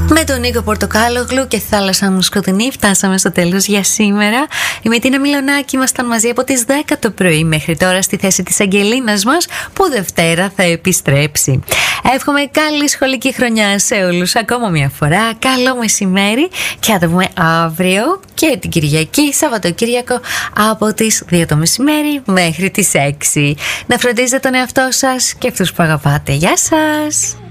Με τον Νίκο Πορτοκάλογλου και θάλασσα μου σκοτεινή φτάσαμε στο τέλος για σήμερα. Η Μετίνα Μιλονάκη ήμασταν μαζί από τις 10 το πρωί μέχρι τώρα στη θέση της Αγγελίνας μας, που Δευτέρα θα επιστρέψει. Εύχομαι καλή σχολική χρονιά σε όλους ακόμα μια φορά. Καλό μεσημέρι και θα τα πούμε αύριο και την Κυριακή, Σαββατοκύριακο, από τις 2 το μεσημέρι μέχρι τις 6. Να φροντίζετε τον εαυτό σας και αυτούς που αγαπάτε. Γεια σας!